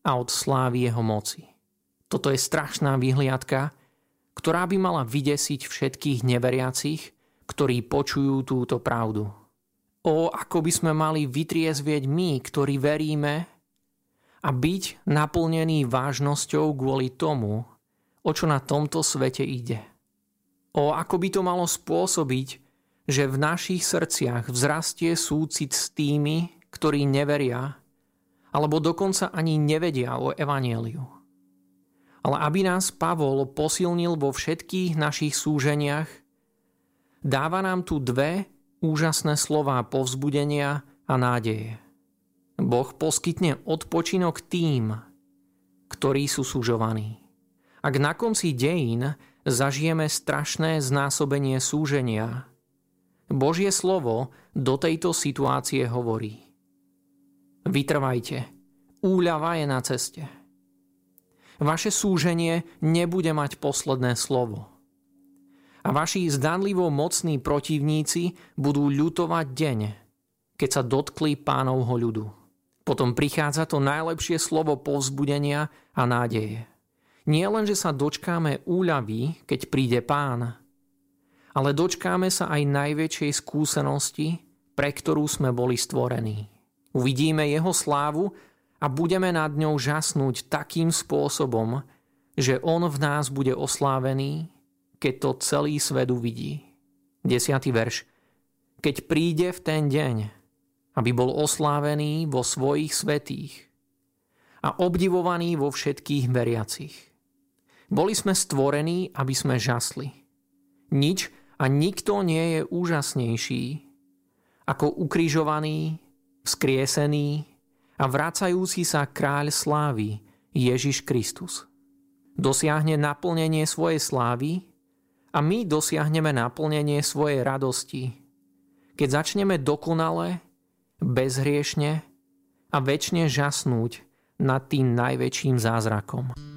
a od slávy jeho moci. Toto je strašná vyhliadka, ktorá by mala vydesiť všetkých neveriacich, ktorí počujú túto pravdu. Ako by sme mali vytriezvieť my, ktorí veríme, a byť naplnení vážnosťou kvôli tomu, o čo na tomto svete ide. Ako by to malo spôsobiť, že v našich srdciach vzrastie súcit s tými, ktorí neveria, alebo dokonca ani nevedia o evanjeliu. Ale aby nás Pavol posilnil vo všetkých našich súženiach, dáva nám tu dve úžasné slová povzbudenia a nádeje. Boh poskytne odpočinok tým, ktorí sú súžovaní. Ak na konci dejín zažijeme strašné znásobenie súženia, Božie slovo do tejto situácie hovorí: vytrvajte, úľava je na ceste. Vaše súženie nebude mať posledné slovo. A vaši zdanlivo mocní protivníci budú ľutovať deň, keď sa dotkli Pánovho ľudu. Potom prichádza to najlepšie slovo povzbudenia a nádeje. Nie len, že sa dočkáme úľavy, keď príde Pán, ale dočkáme sa aj najväčšej skúsenosti, pre ktorú sme boli stvorení. Uvidíme jeho slávu a budeme nad ňou žasnúť takým spôsobom, že on v nás bude oslávený, keď to celý svet uvidí. 10. verš. Keď príde v ten deň, aby bol oslávený vo svojich svätých a obdivovaný vo všetkých veriacich. Boli sme stvorení, aby sme žasli. Nič a nikto nie je úžasnejší ako ukrižovaný, vzkriesený a vracajúci sa kráľ slávy Ježiš Kristus. Dosiahne naplnenie svojej slávy a my dosiahneme naplnenie svojej radosti, keď začneme dokonale, bezhriešne a večne žasnúť nad tým najväčším zázrakom.